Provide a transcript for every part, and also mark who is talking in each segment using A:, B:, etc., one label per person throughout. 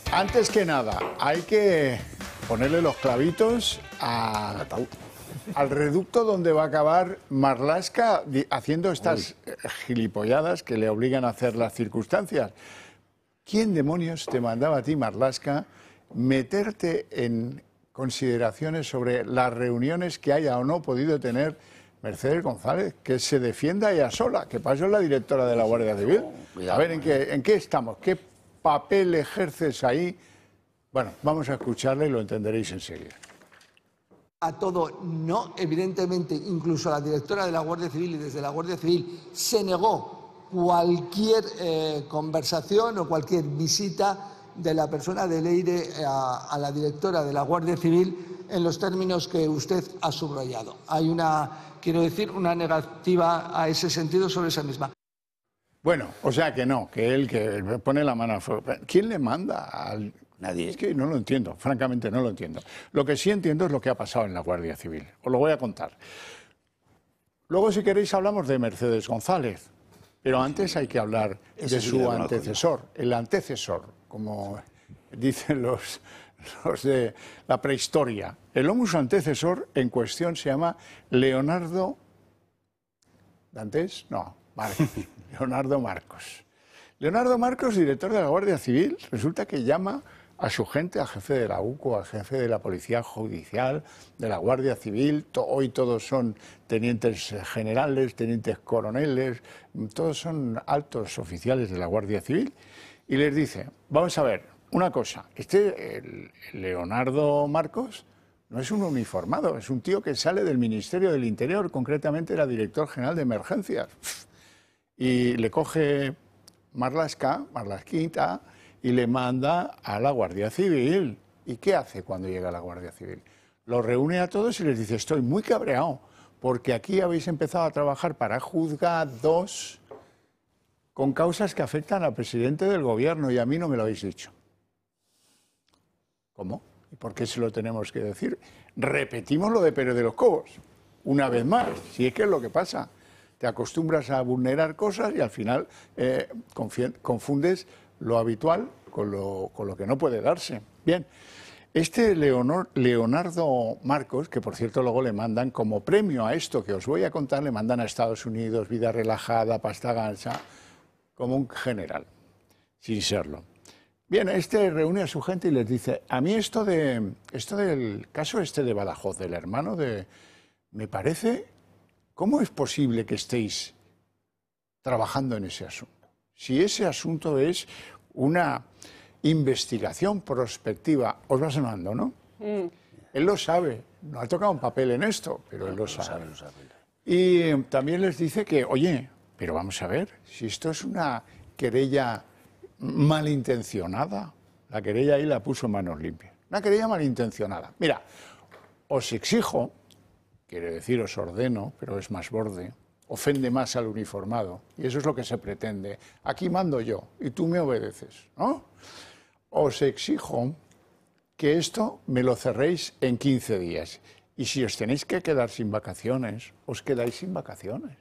A: Antes que nada, hay que ponerle los clavitos al reducto donde va a acabar Marlaska haciendo estas gilipolladas que le obligan a hacer las circunstancias. ¿Quién demonios te mandaba a ti, Marlaska, meterte en consideraciones sobre las reuniones que haya o no podido tener Mercedes González? Que se defienda ella sola, que para eso es la directora de la Guardia Civil. A ver, ¿en qué estamos? ¿Qué papel ejerces ahí? Bueno, vamos a escucharle y lo entenderéis enseguida.
B: A todo no, evidentemente, incluso la directora de la Guardia Civil y desde la Guardia Civil se negó cualquier conversación o cualquier visita de la persona de Leire a la directora de la Guardia Civil en los términos que usted ha subrayado. Hay quiero decir, una negativa a ese sentido sobre esa misma.
A: Bueno, o sea que no, que él que pone la mano a fuego. ¿Quién le manda al...?
C: Nadie.
A: Es que no lo entiendo, francamente no lo entiendo. Lo que sí entiendo es lo que ha pasado en la Guardia Civil. Os lo voy a contar. Luego, si queréis, hablamos de Mercedes González. Pero antes hay que hablar de su antecesor. El antecesor, como dicen los de la prehistoria. El homus antecesor en cuestión se llama Leonardo... ¿Dantes? No, vale. Leonardo Marcos. Leonardo Marcos, director de la Guardia Civil, resulta que llama a su gente, al jefe de la UCO, al jefe de la Policía Judicial, de la Guardia Civil, hoy todos son tenientes generales, tenientes coroneles, todos son altos oficiales de la Guardia Civil, y les dice, vamos a ver, una cosa, el Leonardo Marcos no es un uniformado, es un tío que sale del Ministerio del Interior, concretamente era director general de emergencias, y le coge Marlasquita, y le manda a la Guardia Civil. ¿Y qué hace cuando llega a la Guardia Civil? Los reúne a todos y les dice, estoy muy cabreado, porque aquí habéis empezado a trabajar para juzgados con causas que afectan al presidente del gobierno y a mí no me lo habéis dicho. ¿Cómo? ¿Y por qué se lo tenemos que decir? Repetimos lo de Pérez de los Cobos, una vez más, si es que es lo que pasa. Te acostumbras a vulnerar cosas y al final confundes lo habitual con lo que no puede darse. Bien, este Leonardo Marcos, que por cierto luego le mandan como premio a esto que os voy a contar, le mandan a Estados Unidos, vida relajada, pasta gansa, como un general, sin serlo. Bien, reúne a su gente y les dice, a mí esto del caso de Badajoz, del hermano me parece, ¿cómo es posible que estéis trabajando en ese asunto? Si ese asunto es una investigación prospectiva, os va sonando, ¿no? Él lo sabe, no ha tocado un papel en esto, pero él lo sabe. Y también les dice que, oye, pero vamos a ver, si esto es una querella malintencionada, la querella ahí la puso en manos limpias, una querella malintencionada. Mira, os exijo, quiere decir os ordeno, pero es más borde, ofende más al uniformado, y eso es lo que se pretende. Aquí mando yo, y tú me obedeces, ¿no? Os exijo que esto me lo cerréis en 15 días, y si os tenéis que quedar sin vacaciones, os quedáis sin vacaciones.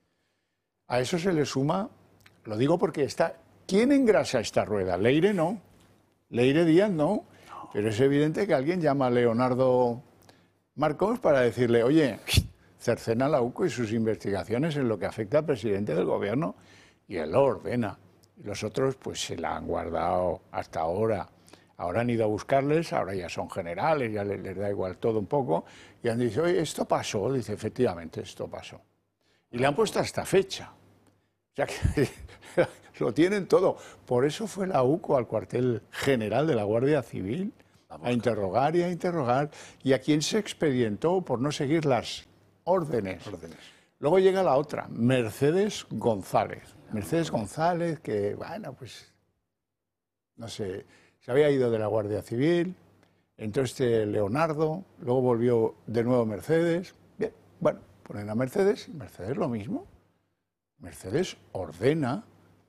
A: A eso se le suma, lo digo porque ¿quién engrasa esta rueda? Leire no, Leire Díaz no, pero es evidente que alguien llama a Leonardo Marcos para decirle, oye, cercena la UCO y sus investigaciones en lo que afecta al presidente del gobierno, y él lo ordena. Y los otros pues se la han guardado hasta ahora. Ahora han ido a buscarles, ahora ya son generales, ya les da igual todo un poco, y han dicho, oye, esto pasó, dice, efectivamente, esto pasó. Y le han puesto hasta fecha. O sea que lo tienen todo. Por eso fue la UCO al cuartel general de la Guardia Civil a interrogar y a interrogar, y a quien se expedientó por no seguir las órdenes. Luego llega la otra, Mercedes González. Mercedes González, que, bueno, pues, no sé, se había ido de la Guardia Civil, entró Leonardo, luego volvió de nuevo Mercedes. Bien, bueno, ponen a Mercedes, y Mercedes lo mismo. Mercedes ordena,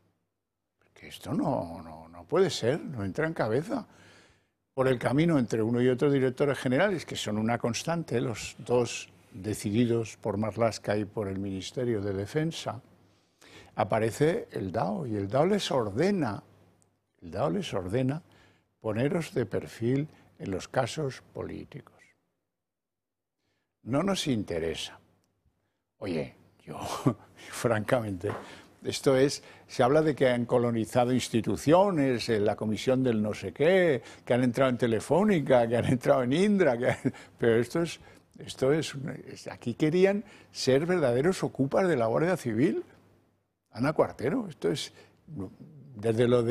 A: que esto no puede ser, no entra en cabeza. Por el camino entre uno y otro directores generales, que son una constante, los dos decididos por Marlaska y por el Ministerio de Defensa, aparece el DAO, y el DAO les ordena poneros de perfil en los casos políticos. No nos interesa. Oye, yo, francamente, se habla de que han colonizado instituciones, la comisión del no sé qué, que han entrado en Telefónica, que han entrado en Indra, pero aquí querían ser verdaderos ocupas de la Guardia Civil. Ana Cuartero, desde lo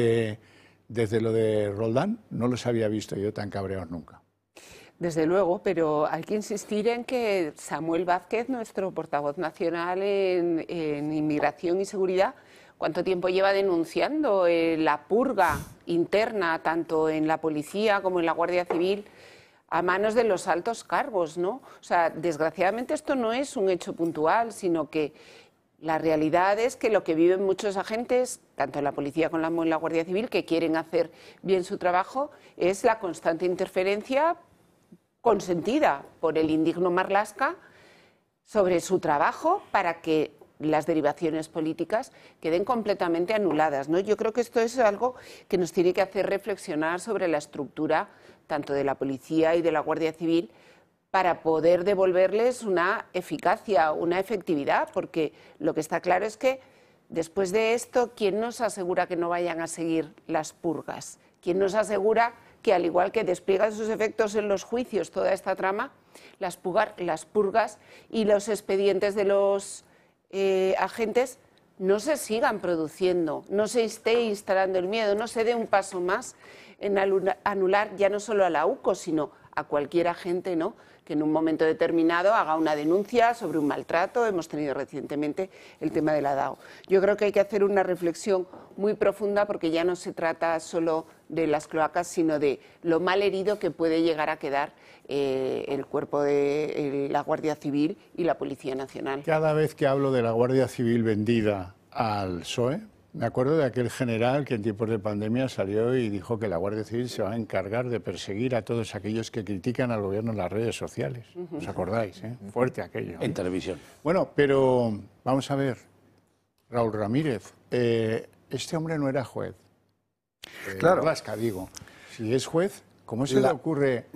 A: de Roldán no los había visto yo tan cabreados nunca.
C: Desde luego, pero hay que insistir en que Samuel Vázquez, nuestro portavoz nacional en Inmigración y Seguridad, ¿cuánto tiempo lleva denunciando la purga interna, tanto en la policía como en la Guardia Civil, a manos de los altos cargos, ¿no? O sea, desgraciadamente esto no es un hecho puntual, sino que la realidad es que lo que viven muchos agentes, tanto en la policía como en la Guardia Civil, que quieren hacer bien su trabajo, es la constante interferencia consentida por el indigno Marlaska sobre su trabajo para que las derivaciones políticas queden completamente anuladas, ¿no? Yo creo que esto es algo que nos tiene que hacer reflexionar sobre la estructura tanto de la policía y de la Guardia Civil para poder devolverles una eficacia, una efectividad, porque lo que está claro es que después de esto, ¿quién nos asegura que no vayan a seguir las purgas? ¿Quién nos asegura que, al igual que despliegan sus efectos en los juicios toda esta trama, las purgas y los expedientes de los agentes no se sigan produciendo, no se esté instalando el miedo, no se dé un paso más en anular ya no solo a la UCO, sino a cualquier agente, ¿no?, que en un momento determinado haga una denuncia sobre un maltrato? Hemos tenido recientemente el tema de la DAO. Yo creo que hay que hacer una reflexión muy profunda, porque ya no se trata solo de las cloacas, sino de lo mal herido que puede llegar a quedar el cuerpo de la Guardia Civil y la Policía Nacional.
A: Cada vez que hablo de la Guardia Civil vendida al PSOE, me acuerdo de aquel general que en tiempos de pandemia salió y dijo que la Guardia Civil se va a encargar de perseguir a todos aquellos que critican al gobierno en las redes sociales. ¿Os acordáis? Fuerte aquello.
D: En televisión.
A: Bueno, pero vamos a ver, Raúl Ramírez, este hombre no era juez.
D: Claro.
A: Marlaska, digo. Si es juez, ¿cómo se le ocurre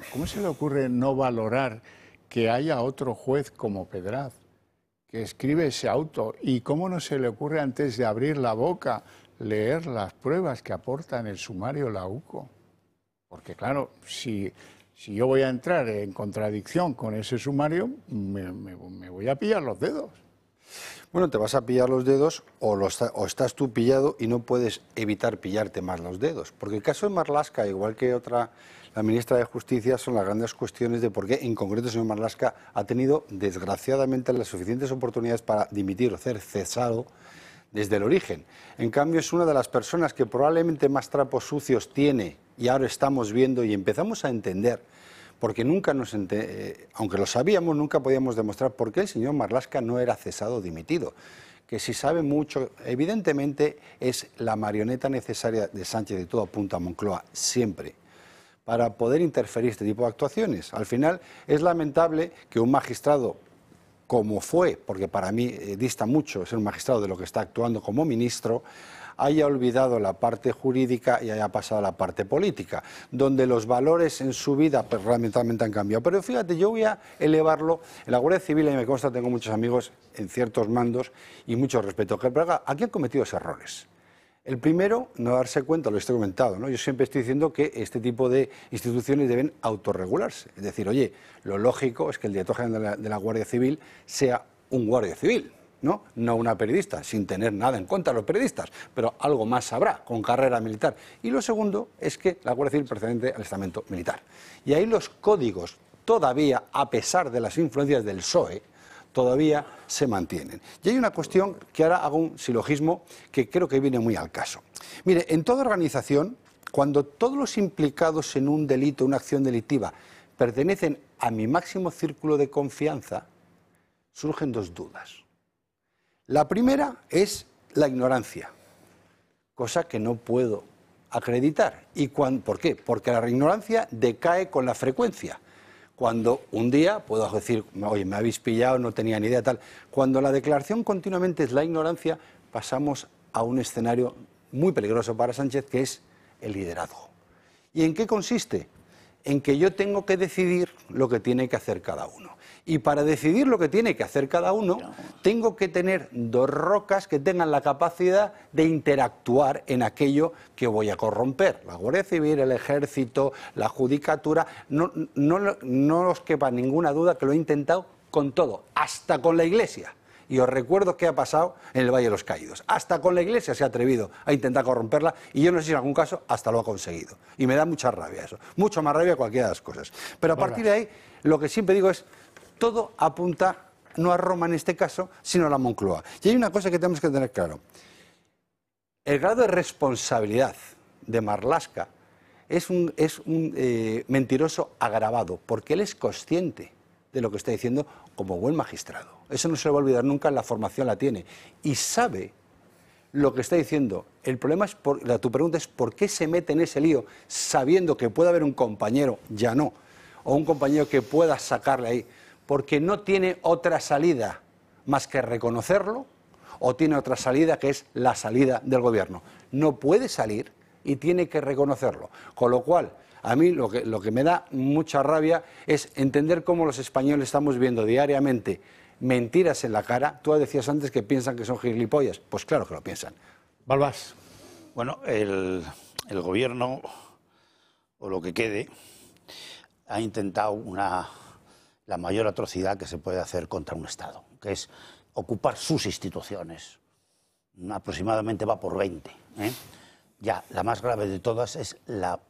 A: no valorar que haya otro juez como Pedraz que escribe ese auto? ¿Y cómo no se le ocurre, antes de abrir la boca, leer las pruebas que aporta en el sumario la UCO? Porque claro, si yo voy a entrar en contradicción con ese sumario, me voy a pillar los dedos.
D: Bueno, te vas a pillar los dedos o estás tú pillado y no puedes evitar pillarte más los dedos. Porque el caso de Marlaska, igual que la ministra de Justicia, son las grandes cuestiones de por qué, en concreto, el señor Marlaska ha tenido, desgraciadamente, las suficientes oportunidades para dimitir o ser cesado desde el origen. En cambio, es una de las personas que probablemente más trapos sucios tiene, y ahora estamos viendo y empezamos a entender, porque nunca aunque lo sabíamos, nunca podíamos demostrar por qué el señor Marlaska no era cesado o dimitido. Que si sabe mucho, evidentemente es la marioneta necesaria de Sánchez, y todo apunta a Moncloa, siempre, para poder interferir este tipo de actuaciones. Al final es lamentable que un magistrado, como fue, porque para mí dista mucho ser un magistrado de lo que está actuando como ministro, haya olvidado la parte jurídica y haya pasado a la parte política, donde los valores en su vida pues, realmente han cambiado. Pero fíjate, yo voy a elevarlo. En la Guardia Civil, y me consta, tengo muchos amigos en ciertos mandos y mucho respeto. Pero aquí han cometido errores. El primero, no darse cuenta, lo estoy comentado, ¿no? Yo siempre estoy diciendo que este tipo de instituciones deben autorregularse. Es decir, oye, lo lógico es que el director general de la Guardia Civil sea un guardia civil, ¿no? No una periodista, sin tener nada en contra de los periodistas, pero algo más sabrá, con carrera militar. Y lo segundo es que la Guardia Civil pertenece al estamento militar. Y ahí los códigos, todavía, a pesar de las influencias del PSOE, todavía se mantienen. Y hay una cuestión que ahora hago un silogismo que creo que viene muy al caso. Mire, en toda organización, cuando todos los implicados en un delito, una acción delictiva, pertenecen a mi máximo círculo de confianza, surgen dos dudas. La primera es la ignorancia, cosa que no puedo acreditar. ¿Por qué? Porque la ignorancia decae con la frecuencia. Cuando un día puedo decir, oye, me habéis pillado, no tenía ni idea, tal. Cuando la declaración continuamente es la ignorancia, pasamos a un escenario muy peligroso para Sánchez, que es el liderazgo. ¿Y en qué consiste? En que yo tengo que decidir lo que tiene que hacer cada uno. Y para decidir lo que tiene que hacer cada uno, tengo que tener dos rocas que tengan la capacidad de interactuar en aquello que voy a corromper. La Guardia Civil, el Ejército, la Judicatura, no os quepa ninguna duda que lo he intentado con todo, hasta con la Iglesia. Y os recuerdo qué ha pasado en el Valle de los Caídos. Hasta con la Iglesia se ha atrevido a intentar corromperla y yo no sé si en algún caso hasta lo ha conseguido. Y me da mucha rabia eso, mucho más rabia que cualquiera de las cosas. Pero a partir de ahí, lo que siempre digo es, todo apunta no a Roma en este caso, sino a la Moncloa. Y hay una cosa que tenemos que tener claro. El grado de responsabilidad de Marlaska es un mentiroso agravado, porque él es consciente de lo que está diciendo como buen magistrado. Eso no se le va a olvidar nunca, en la formación la tiene. Y sabe lo que está diciendo. El problema es, tu pregunta es, ¿por qué se mete en ese lío sabiendo que puede haber un compañero, ya no, o un compañero que pueda sacarle ahí? Porque no tiene otra salida más que reconocerlo, o tiene otra salida que es la salida del gobierno. No puede salir y tiene que reconocerlo. Con lo cual, a mí lo que me da mucha rabia es entender cómo los españoles estamos viendo diariamente mentiras en la cara. Tú decías antes que piensan que son gilipollas. Pues claro que lo piensan.
A: Balbás.
E: Bueno, el gobierno, o lo que quede, ha intentado la mayor atrocidad que se puede hacer contra un Estado, que es ocupar sus instituciones. Aproximadamente va por 20. Ya, la más grave de todas es la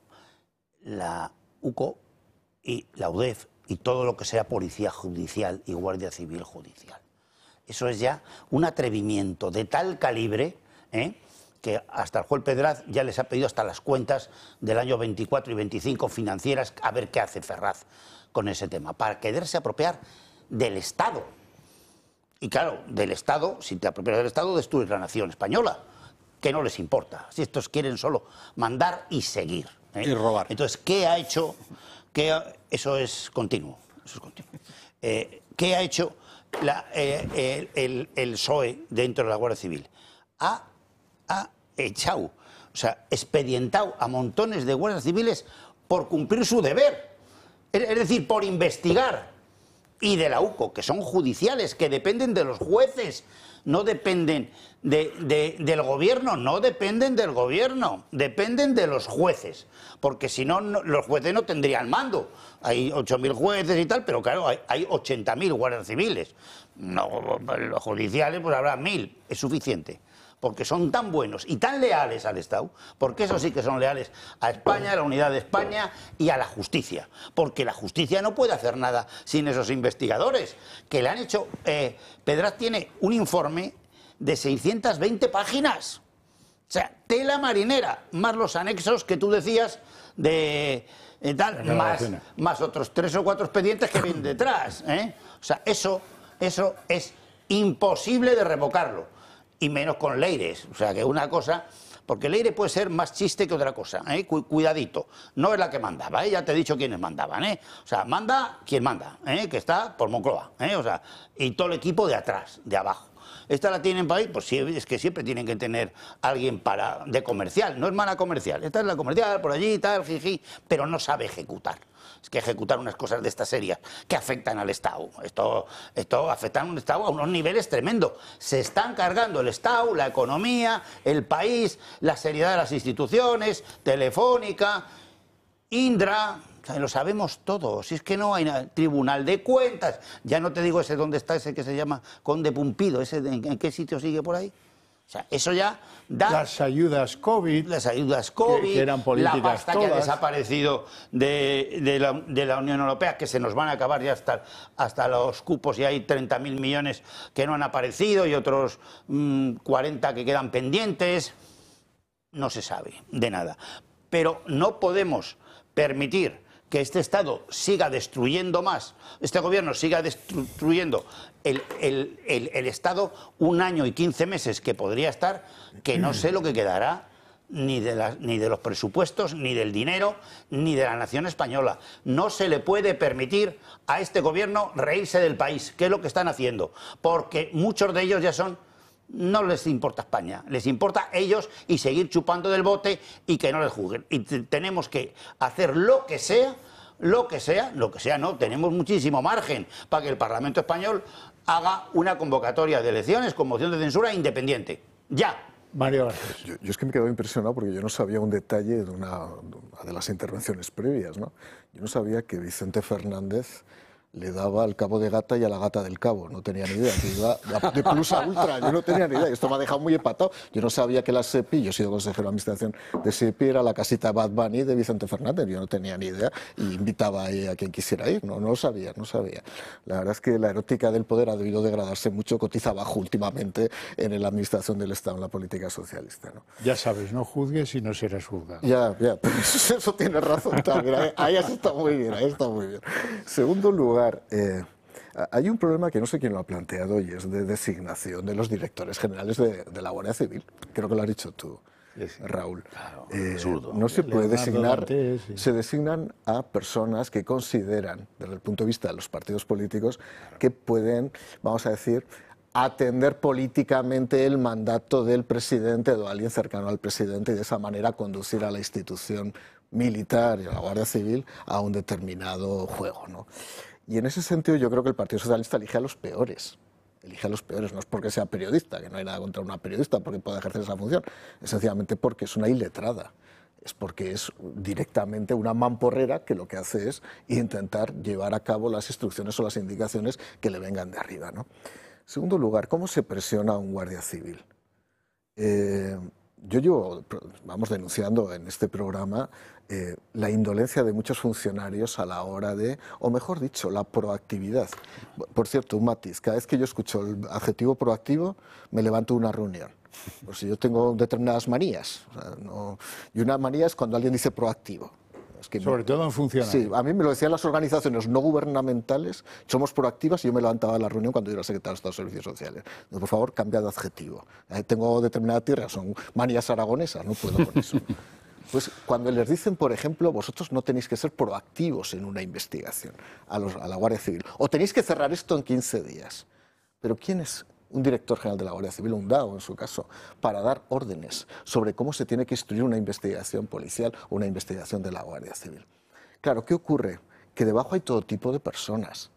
E: UCO y la UDEF y todo lo que sea Policía Judicial y Guardia Civil Judicial. Eso es ya un atrevimiento de tal calibre que hasta el juez Pedraz ya les ha pedido hasta las cuentas del año 24 y 25 financieras a ver qué hace Ferraz con ese tema, para quererse apropiar del Estado. Y claro, del Estado, si te apropias del Estado, destruyes la nación española, que no les importa. Si estos quieren solo mandar y seguir.
D: Y robar.
E: Entonces, ¿qué ha hecho? Eso es continuo. ¿Qué ha hecho el PSOE dentro de la Guardia Civil? Ha echado, o sea, expedientado a montones de guardias civiles por cumplir su deber. Es decir, por investigar. Y de la UCO, que son judiciales, que dependen de los jueces, no dependen del gobierno, no dependen del gobierno, dependen de los jueces. Porque si no, los jueces no tendrían mando. Hay 8.000 jueces y tal, pero claro, hay 80.000 guardias civiles. No, los judiciales, pues habrá 1.000, es suficiente. Porque son tan buenos y tan leales al Estado, porque eso sí que son leales a España, a la unidad de España y a la justicia. Porque la justicia no puede hacer nada sin esos investigadores, que le han hecho... Pedraz tiene un informe de 620 páginas. O sea, tela marinera, más los anexos que tú decías de... tal, más otros 3 o 4 expedientes que vienen detrás. O sea, eso es imposible de revocarlo. Y menos con Leires, o sea que una cosa, porque Leire puede ser más chiste que otra cosa, cuidadito, no es la que mandaba, ya te he dicho quiénes mandaban, o sea, manda quien manda, que está por Moncloa, o sea, y todo el equipo de atrás, de abajo. Esta la tienen para ir, pues sí, es que siempre tienen que tener alguien de comercial, no es mala comercial, esta es la comercial, por allí, tal, jiji, pero no sabe ejecutar. Es que ejecutar unas cosas de estas serias que afectan al Estado. Esto afecta a un Estado a unos niveles tremendos. Se están cargando el Estado, la economía, el país, la seriedad de las instituciones, Telefónica, Indra... O sea, lo sabemos todos. Si es que no hay Tribunal de Cuentas. Ya no te digo ese dónde está ese que se llama Conde Pumpido. ¿En qué sitio sigue por ahí? O sea, eso ya da...
A: Las ayudas COVID.
E: Las ayudas COVID,
A: que eran políticas
E: la pasta
A: todas.
E: que ha desaparecido de la Unión Europea, que se nos van a acabar ya hasta los cupos, y hay 30.000 millones que no han aparecido y otros 40 que quedan pendientes. No se sabe de nada. Pero no podemos permitir que este Estado siga destruyendo más, este gobierno siga destruyendo el Estado 1 año y 15 meses que podría estar, que no sé lo que quedará ni de los presupuestos, ni del dinero, ni de la nación española. No se le puede permitir a este gobierno reírse del país, que es lo que están haciendo, porque muchos de ellos ya son no les importa España, les importa ellos y seguir chupando del bote y que no les juzguen. Y tenemos que hacer lo que sea, no, tenemos muchísimo margen para que el Parlamento español haga una convocatoria de elecciones con moción de censura independiente. ¡Ya!
A: Mario Garcés.
F: Yo es que me quedo impresionado porque yo no sabía un detalle de una de las intervenciones previas, ¿no? Yo no sabía que Vicente Fernández le daba al cabo de gata y a la gata del cabo. No tenía ni idea, que iba de plus a ultra. Yo no tenía ni idea. Esto me ha dejado muy empatado. Yo no sabía que la SEPI, yo he sido consejero de administración de SEPI, era la casita Bad Bunny de Vicente Fernández. Yo no tenía ni idea y invitaba ahí a quien quisiera ir. No lo sabía, no sabía. La verdad es que la erótica del poder ha debido degradarse mucho, cotiza bajo últimamente en la administración del Estado, en la política socialista, ¿no?
A: Ya sabes, no juzgues y no serás juzgado.
F: Ya, pero eso tiene razón también. Ahí está muy bien, ahí está muy bien. Segundo lugar, hay un problema que no sé quién lo ha planteado y es de designación de los directores generales de la Guardia Civil. Creo que lo has dicho tú, Raúl.
E: Claro, absurdo.
F: No se puede designar,
A: Dantes, sí.
F: se designan a personas que consideran, desde el punto de vista de los partidos políticos, que pueden, vamos a decir, atender políticamente el mandato del presidente o de alguien cercano al presidente y de esa manera conducir a la institución militar y a la Guardia Civil a un determinado juego, ¿no? Y en ese sentido yo creo que el Partido Socialista elige a los peores. Elige a los peores, no es porque sea periodista, que no hay nada contra una periodista porque pueda ejercer esa función, es sencillamente porque es una iletrada. Es porque es directamente una mamporrera que lo que hace es intentar llevar a cabo las instrucciones o las indicaciones que le vengan de arriba, ¿no? En segundo lugar, ¿cómo se presiona a un guardia civil? Yo llevo, vamos denunciando en este programa la indolencia de muchos funcionarios a la hora de, o mejor dicho, la proactividad. Por cierto, un matiz, cada vez que yo escucho el adjetivo proactivo, me levanto de una reunión. Por si yo tengo determinadas manías. O sea, y una manía es cuando alguien dice proactivo. Es que
A: Sobre todo en funcionarios.
F: Sí, a mí me lo decían las organizaciones no gubernamentales, somos proactivas y yo me levantaba de la reunión cuando yo era secretario de Estado de Servicios Sociales. Por favor, cambia de adjetivo. Tengo determinada tierra, son manías aragonesas, no puedo con eso. Pues cuando les dicen, por ejemplo, vosotros no tenéis que ser proactivos en una investigación a la Guardia Civil, o tenéis que cerrar esto en 15 días. Pero ¿quién es un director general de la Guardia Civil, un DAO en su caso, para dar órdenes sobre cómo se tiene que instruir una investigación policial o una investigación de la Guardia Civil? Claro, ¿qué ocurre? Que debajo hay todo tipo de personas.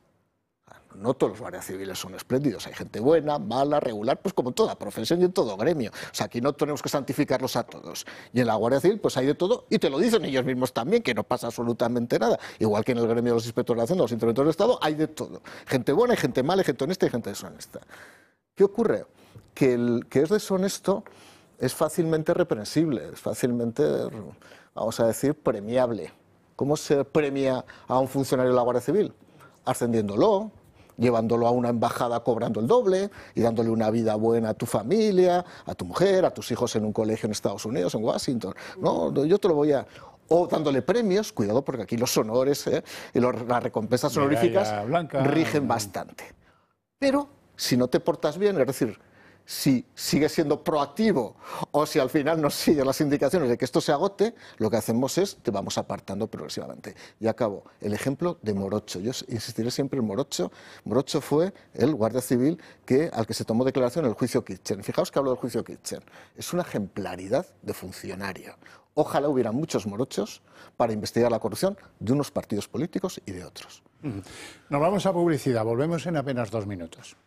F: No todos los guardias civiles son espléndidos, hay gente buena, mala, regular, pues como en toda profesión y en todo gremio. O sea, aquí no tenemos que santificarlos a todos. Y en la Guardia Civil pues hay de todo y te lo dicen ellos mismos también, que no pasa absolutamente nada. Igual que en el gremio de los inspectores de Hacienda, los interventores de Estado, hay de todo. Gente buena, hay gente mala, hay gente honesta y gente deshonesta. ¿Qué ocurre? Que el que es deshonesto es fácilmente reprensible, es fácilmente, vamos a decir, premiable. ¿Cómo se premia a un funcionario de la Guardia Civil? Ascendiéndolo, llevándolo a una embajada cobrando el doble y dándole una vida buena a tu familia, a tu mujer, a tus hijos en un colegio en Estados Unidos, en Washington. No, yo te lo voy a... O dándole premios, cuidado porque aquí los honores y las recompensas honoríficas rigen bastante. Pero si no te portas bien, es decir, si sigues siendo proactivo o si al final no sigues las indicaciones de que esto se agote, lo que hacemos es te vamos apartando progresivamente. Y acabo. El ejemplo de Morocho. Yo insistiré siempre en Morocho. Morocho fue el guardia civil al que se tomó declaración en el juicio Kitchen. Fijaos que hablo del juicio Kitchen. Es una ejemplaridad de funcionario. Ojalá hubiera muchos Morochos para investigar la corrupción de unos partidos políticos y de otros.
A: Nos vamos a publicidad. Volvemos en apenas 2 minutos.